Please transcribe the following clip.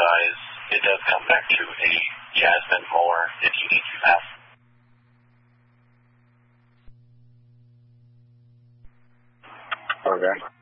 advise it does come back to a Jasmine more if you need to have. Okay.